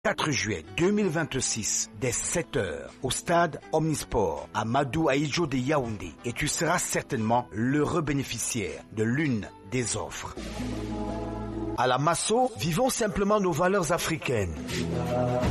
4 juillet 2026, dès 7h, au stade Omnisport, à Madou Aïdjo de Yaoundé. Et tu seras certainement l'heureux bénéficiaire de l'une des offres. À la Masso, vivons simplement nos valeurs africaines.